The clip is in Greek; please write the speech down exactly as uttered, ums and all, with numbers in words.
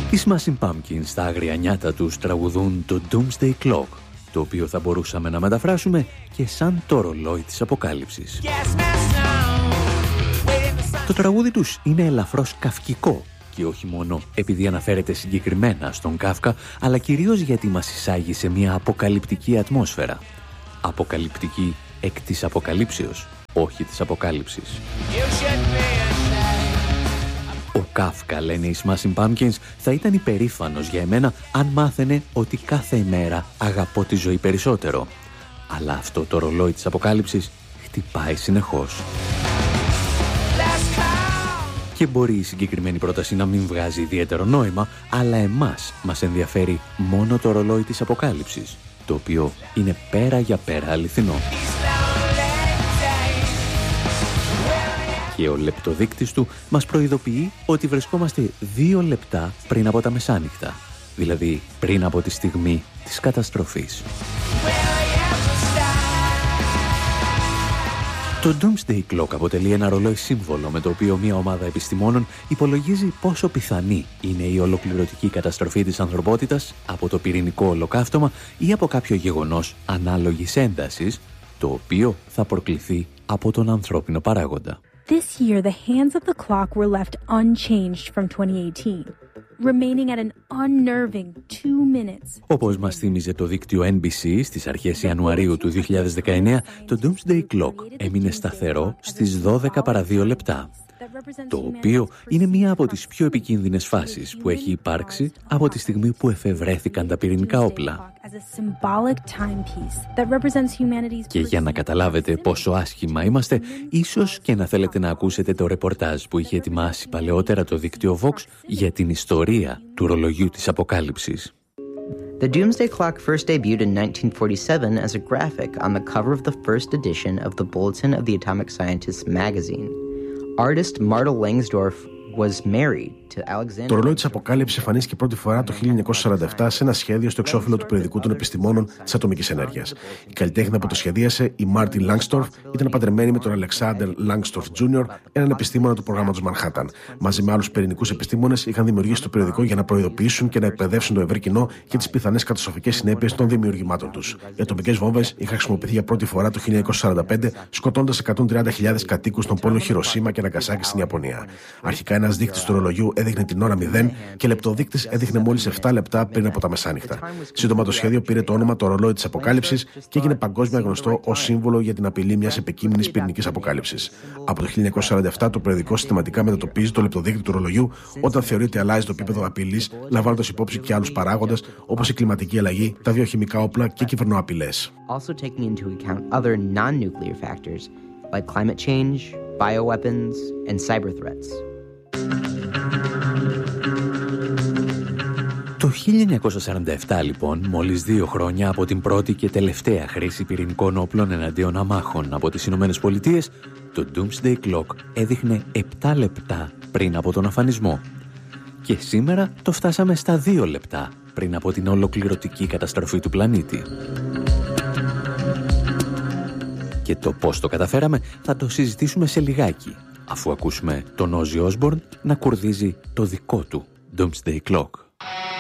Οι Smashing Pumpkins στα άγρια νιάτα τους τραγουδούν το Doomsday Clock, το οποίο θα μπορούσαμε να μεταφράσουμε και σαν το ρολόι της αποκάλυψης. Το τραγούδι τους είναι ελαφρώς καυκικό και όχι μόνο επειδή αναφέρεται συγκεκριμένα στον Κάφκα, αλλά κυρίως γιατί μας εισάγει σε μια αποκαλυπτική ατμόσφαιρα. Αποκαλυπτική εκ της αποκαλύψεως, όχι της αποκάλυψης. Ο Κάφκα, λένε οι Smashing Pumpkins, θα ήταν υπερήφανος για εμένα αν μάθαινε ότι κάθε ημέρα αγαπώ τη ζωή περισσότερο. Αλλά αυτό το ρολόι της αποκάλυψης χτυπάει συνεχώς. Και μπορεί η συγκεκριμένη πρόταση να μην βγάζει ιδιαίτερο νόημα, αλλά εμάς μας ενδιαφέρει μόνο το ρολόι της αποκάλυψης, το οποίο είναι πέρα για πέρα αληθινό. Και ο λεπτοδείκτης του μας προειδοποιεί ότι βρισκόμαστε δύο λεπτά πριν από τα μεσάνυχτα, δηλαδή πριν από τη στιγμή της καταστροφής. Το Doomsday Clock αποτελεί ένα ρολόι σύμβολο με το οποίο μια ομάδα επιστημόνων υπολογίζει πόσο πιθανή είναι η ολοκληρωτική καταστροφή της ανθρωπότητας από το πυρηνικό ολοκαύτωμα ή από κάποιο γεγονός ανάλογης έντασης, το οποίο θα προκληθεί από τον ανθρώπινο παράγοντα. This year, the hands of the clock were left unchanged from twenty eighteen, remaining at an unnerving two minutes. Όπως μας θύμιζε το δίκτυο N B C στις αρχές Ιανουαρίου του δύο χιλιάδες δεκαεννέα, το Doomsday Clock έμεινε σταθερό στις δώδεκα παρά δύο λεπτά, το οποίο είναι μία από τις πιο επικίνδυνες φάσεις που έχει υπάρξει από τη στιγμή που εφευρέθηκαν τα πυρηνικά όπλα. Και για να καταλάβετε πόσο άσχημα είμαστε, ίσως και να θέλετε να ακούσετε το ρεπορτάζ που είχε ετοιμάσει παλαιότερα το δίκτυο Vox για την ιστορία του ρολογιού της αποκάλυψης. The Doomsday Clock first debuted in nineteen forty-seven as a graphic on the cover of the first edition of the Bulletin of the Atomic Scientists magazine. Artist Martel Langsdorff was married to Alexander. Το ρολόι της αποκάλυψης εμφανίστηκε πρώτη φορά το χίλια εννιακόσια σαράντα επτά σε ένα σχέδιο στο εξώφυλλο του περιοδικού των επιστημόνων της ατομικής ενέργειας. Η καλλιτέχνη που το σχεδίασε, η Μάρτιν Λάγκστορφ, ήταν παντρεμένη με τον Αλεξάντερ Λάγκστορφ Τζούνιορ, έναν επιστήμονα του προγράμματος Μανχάταν. Μαζί με άλλους πυρηνικούς επιστήμονες είχαν δημιουργήσει το περιοδικό για να προειδοποιήσουν και να εκπαιδεύσουν το ευρύ κοινό για τις πιθανές καταστροφικές συνέπειες των δημιουργημάτων τους. Οι ατομικές βόμβες είχαν χρησιμοποιηθεί για πρώτη φορά το χίλια εννιακόσια σαράντα πέντε, σκοτώντας εκατόν τριάντα χιλιάδες κατοίκους των πόλεων Χιροσίμα και Ναγκασάκη στην Ιαπωνία. Αρχικά ένας δείκτης του ρολογιού έδειχνε την ώρα μηδέν και λεπτοδείκτης έδειχνε μόλις επτά λεπτά πριν από τα μεσάνυχτα. Σύντομα το σχέδιο πήρε το όνομα το ρολόι της αποκάλυψης και έγινε παγκόσμια γνωστό ως σύμβολο για την απειλή μιας επικείμενης πυρηνικής αποκάλυψης. Από το χίλια εννιακόσια σαράντα επτά το περιοδικό συστηματικά μετατοπίζει το λεπτοδείκτη του ρολογιού όταν θεωρεί ότι αλλάζει το επίπεδο απειλής, λαμβάνοντας υπόψη και άλλους παράγοντες όπως η κλιματική αλλαγή, τα βιοχημικά όπλα και κυβερνοαπειλές. Also taking into account other non-nuclear factors like climate change, bioweapons and cyber threats. Το χίλια εννιακόσια σαράντα επτά, λοιπόν, μόλις δύο χρόνια από την πρώτη και τελευταία χρήση πυρηνικών όπλων εναντίον αμάχων από τις Ηνωμένες Πολιτείες, το Doomsday Clock έδειχνε επτά λεπτά πριν από τον αφανισμό. Και σήμερα το φτάσαμε στα δύο λεπτά πριν από την ολοκληρωτική καταστροφή του πλανήτη. Και το πώς το καταφέραμε θα το συζητήσουμε σε λιγάκι, αφού ακούσουμε τον Ozzy Osbourne να κουρδίζει το δικό του Doomsday Clock.